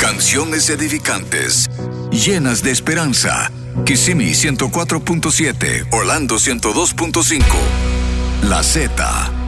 Canciones edificantes, llenas de esperanza. Kissimmee 104.7, Orlando 102.5. La Z.